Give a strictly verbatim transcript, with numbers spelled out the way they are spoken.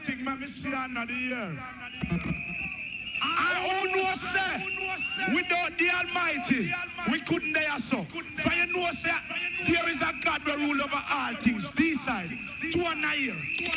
thing, man, me see another year. I who know say, without the Almighty, we couldn't dare so. For you know say, there is a God that rule over all things. This side, two and a year.